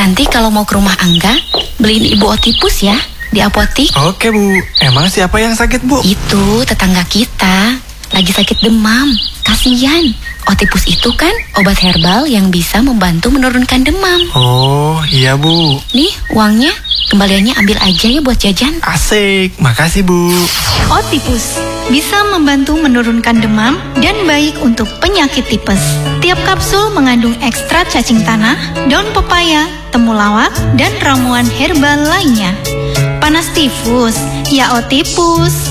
Nanti kalau mau ke rumah Angga, beliin Ibu Otipus ya, di apotik. Oke Bu, emang siapa yang sakit Bu? Itu tetangga kita, lagi sakit demam. Kasian, Otipus itu kan obat herbal yang bisa membantu menurunkan demam. Oh iya Bu. Nih uangnya, kembaliannya ambil aja ya buat jajan. Asik, makasih Bu. Otipus bisa membantu menurunkan demam dan baik untuk penyakit tipes. Tiap kapsul mengandung ekstrak cacing tanah, daun pepaya, temulawak, dan ramuan herbal lainnya. Panas tifus, ya Otipus.